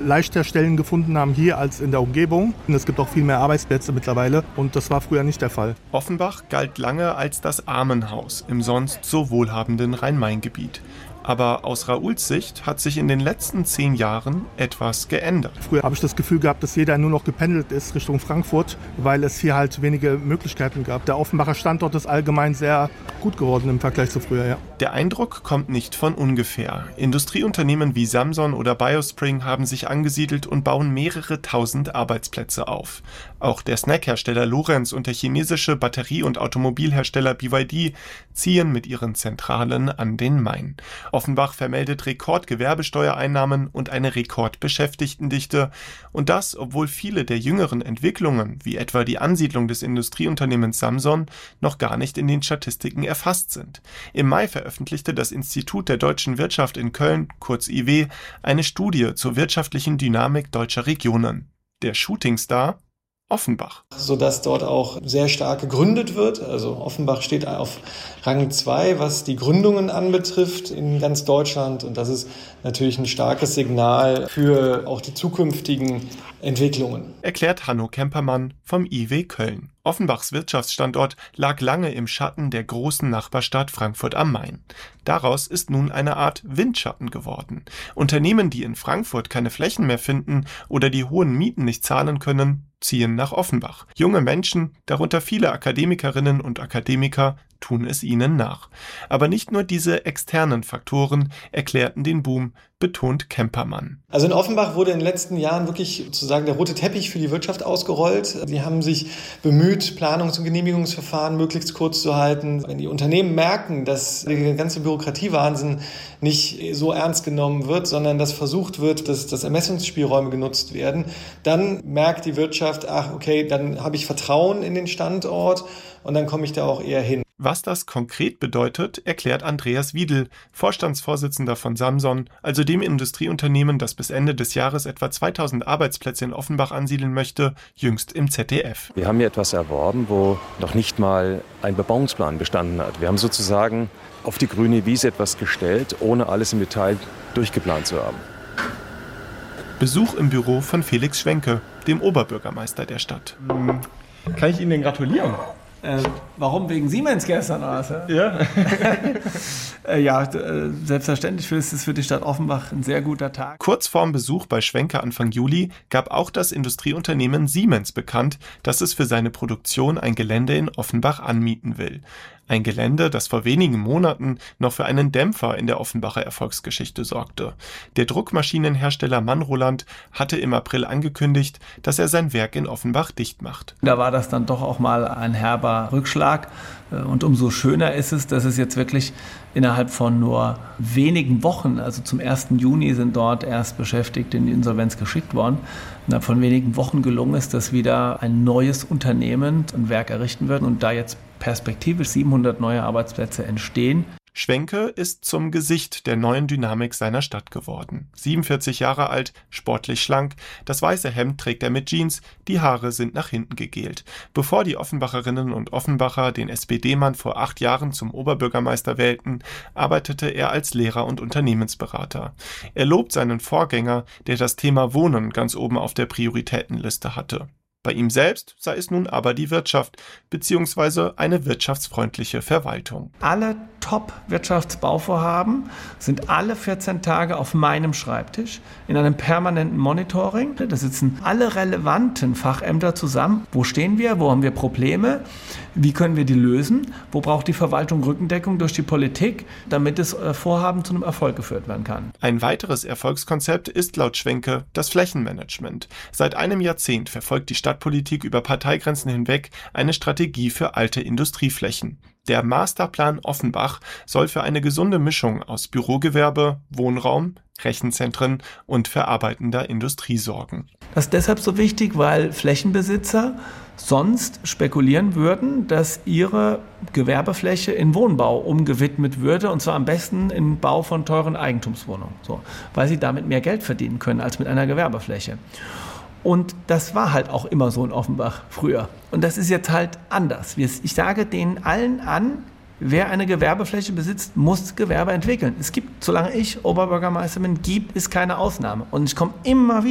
leichter Stellen gefunden haben hier als in der Umgebung. Und es gibt auch viel mehr Arbeitsplätze mittlerweile und das war früher nicht der Fall. Offenbach galt lange als das Armenhaus im sonst so wohlhabenden Rhein-Main-Gebiet. Aber aus Raouls Sicht hat sich in den letzten 10 Jahren etwas geändert. Früher habe ich das Gefühl gehabt, dass jeder nur noch gependelt ist Richtung Frankfurt, weil es hier halt wenige Möglichkeiten gab. Der Offenbacher Standort ist allgemein sehr gut geworden im Vergleich zu früher, ja. Der Eindruck kommt nicht von ungefähr. Industrieunternehmen wie Samson oder Biospring haben sich angesiedelt und bauen mehrere tausend Arbeitsplätze auf. Auch der Snackhersteller Lorenz und der chinesische Batterie- und Automobilhersteller BYD ziehen mit ihren Zentralen an den Main. Offenbach vermeldet Rekordgewerbesteuereinnahmen und eine Rekordbeschäftigtendichte. Und das, obwohl viele der jüngeren Entwicklungen, wie etwa die Ansiedlung des Industrieunternehmens Samson, noch gar nicht in den Statistiken erfasst sind. Im Mai veröffentlichte das Institut der deutschen Wirtschaft in Köln, kurz IW, eine Studie zur wirtschaftlichen Dynamik deutscher Regionen. Der Shootingstar Offenbach. Sodass dort auch sehr stark gegründet wird. Also Offenbach steht auf Rang 2, was die Gründungen anbetrifft in ganz Deutschland. Und das ist natürlich ein starkes Signal für auch die zukünftigen Entwicklungen. Erklärt Hanno Kempermann vom IW Köln. Offenbachs Wirtschaftsstandort lag lange im Schatten der großen Nachbarstadt Frankfurt am Main. Daraus ist nun eine Art Windschatten geworden. Unternehmen, die in Frankfurt keine Flächen mehr finden oder die hohen Mieten nicht zahlen können, ziehen nach Offenbach. Junge Menschen, darunter viele Akademikerinnen und Akademiker, tun es ihnen nach. Aber nicht nur diese externen Faktoren erklärten den Boom, betont Kempermann. Also in Offenbach wurde in den letzten Jahren wirklich sozusagen der rote Teppich für die Wirtschaft ausgerollt. Sie haben sich bemüht, Planungs- und Genehmigungsverfahren möglichst kurz zu halten. Wenn die Unternehmen merken, dass der ganze Bürokratiewahnsinn nicht so ernst genommen wird, sondern dass versucht wird, dass Ermessungsspielräume genutzt werden, dann merkt die Wirtschaft, ach okay, dann habe ich Vertrauen in den Standort und dann komme ich da auch eher hin. Was das konkret bedeutet, erklärt Andreas Wiedel, Vorstandsvorsitzender von Samson, also dem Industrieunternehmen, das bis Ende des Jahres etwa 2000 Arbeitsplätze in Offenbach ansiedeln möchte, jüngst im ZDF. Wir haben hier etwas erworben, wo noch nicht mal ein Bebauungsplan bestanden hat. Wir haben sozusagen auf die grüne Wiese etwas gestellt, ohne alles im Detail durchgeplant zu haben. Besuch im Büro von Felix Schwenke, dem Oberbürgermeister der Stadt. Kann ich Ihnen denn gratulieren? Warum? Wegen Siemens gestern oder was? Ja. Ja, selbstverständlich ist es für die Stadt Offenbach ein sehr guter Tag. Kurz vorm Besuch bei Schwenke Anfang Juli gab auch das Industrieunternehmen Siemens bekannt, dass es für seine Produktion ein Gelände in Offenbach anmieten will. Ein Gelände, das vor wenigen Monaten noch für einen Dämpfer in der Offenbacher Erfolgsgeschichte sorgte. Der Druckmaschinenhersteller Manroland hatte im April angekündigt, dass er sein Werk in Offenbach dicht macht. Da war das dann doch auch mal ein herber Rückschlag. Und umso schöner ist es, dass es jetzt wirklich innerhalb von nur wenigen Wochen, also zum 1. Juni sind dort erst Beschäftigte in die Insolvenz geschickt worden, innerhalb von wenigen Wochen gelungen ist, dass wieder ein neues Unternehmen ein Werk errichten wird und da jetzt perspektivisch 700 neue Arbeitsplätze entstehen. Schwenke ist zum Gesicht der neuen Dynamik seiner Stadt geworden. 47 Jahre alt, sportlich schlank, das weiße Hemd trägt er mit Jeans, die Haare sind nach hinten gegelt. Bevor die Offenbacherinnen und Offenbacher den SPD-Mann vor 8 Jahren zum Oberbürgermeister wählten, arbeitete er als Lehrer und Unternehmensberater. Er lobt seinen Vorgänger, der das Thema Wohnen ganz oben auf der Prioritätenliste hatte. Bei ihm selbst sei es nun aber die Wirtschaft bzw. eine wirtschaftsfreundliche Verwaltung. Alle Top-Wirtschaftsbauvorhaben sind alle 14 Tage auf meinem Schreibtisch in einem permanenten Monitoring. Da sitzen alle relevanten Fachämter zusammen. Wo stehen wir? Wo haben wir Probleme? Wie können wir die lösen? Wo braucht die Verwaltung Rückendeckung durch die Politik, damit das Vorhaben zu einem Erfolg geführt werden kann? Ein weiteres Erfolgskonzept ist laut Schwenke das Flächenmanagement. Seit einem Jahrzehnt verfolgt die Stadtpolitik über Parteigrenzen hinweg eine Strategie für alte Industrieflächen. Der Masterplan Offenbach soll für eine gesunde Mischung aus Bürogewerbe, Wohnraum, Rechenzentren und verarbeitender Industrie sorgen. Das ist deshalb so wichtig, weil Flächenbesitzer sonst spekulieren würden, dass ihre Gewerbefläche in Wohnbau umgewidmet würde, und zwar am besten im Bau von teuren Eigentumswohnungen, weil sie damit mehr Geld verdienen können als mit einer Gewerbefläche. Und das war halt auch immer so in Offenbach früher. Und das ist jetzt halt anders. Ich sage denen allen an, wer eine Gewerbefläche besitzt, muss Gewerbe entwickeln. Es gibt, solange ich Oberbürgermeister bin, gibt es keine Ausnahme. Und ich komme immer wieder